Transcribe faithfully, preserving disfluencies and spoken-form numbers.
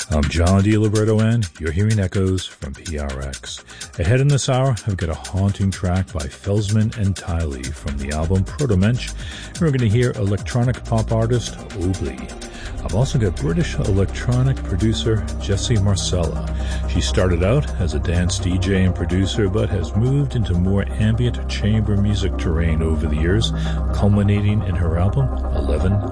I'm John DiLiberto, and you're hearing Echoes from P R X. Ahead in this hour, I've got a haunting track by Felsman and Tiley from the album Proto-Mensch, and we're going to hear electronic pop artist Obli. I've also got British electronic producer Jessie Marcella. She started out as a dance D J and producer, but has moved into more ambient chamber music terrain over the years, culminating in her album eleven